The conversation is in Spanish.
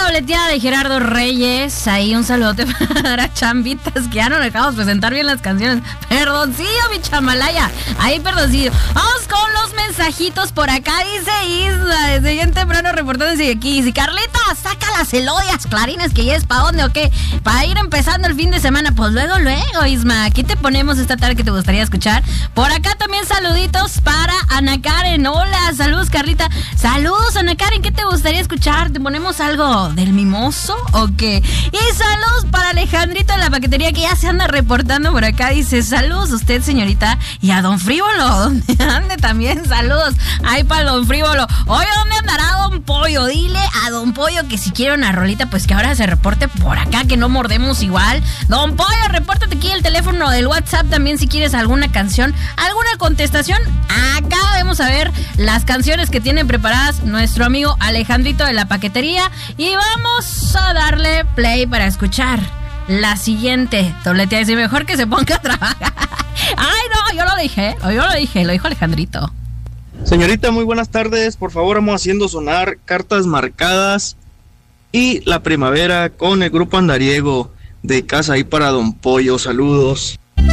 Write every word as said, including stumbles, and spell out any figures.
doleteada de Gerardo Reyes. Ahí un saludote para Chambitas, que ya no dejamos presentar bien las canciones. Perdoncillo, mi chamalaya. Ahí, perdoncillo. Vamos con los mensajitos por acá. Dice Isla, desde bien temprano reportándose aquí. Dice, Carlita, saca las elodias, clarines, que ya es para dónde o qué. Para ir empezando el fin de semana. Pues luego, luego, Isma. Aquí te ponemos esta tarde que te gustaría escuchar. Por acá también saluditos para Ana Karen. Hola, saludos, Carlita. Saludos, Ana Karen. ¿Qué te gustaría escuchar? ¿Te ponemos algo del mimoso o qué? Y saludos para Alejandrito de la paquetería, que ya se anda reportando por acá. Dice, saludos a usted, señorita. Y a Don Frívolo, donde ande también. Saludos. Ahí para Don Frívolo. Oye, ¿dónde andará Don Pollo? Dile a Don Pollo que si quiere una rolita, pues que ahora se reporte por acá, que no mordemos igual. Don Pollo, repórtate aquí el teléfono del WhatsApp también si quieres alguna canción, alguna contestación. Acá vamos a ver las canciones que tienen preparadas nuestro amigo Alejandrito de la paquetería. Y vamos a darle play para escuchar la siguiente. Dobletea, dice, mejor que se ponga a trabajar. Ay, no, yo lo dije, yo lo dije, lo dijo Alejandrito. Señorita, muy buenas tardes. Por favor, vamos haciendo sonar Cartas Marcadas y La Primavera con el grupo Andariego de casa ahí para Don Pollo. Saludos.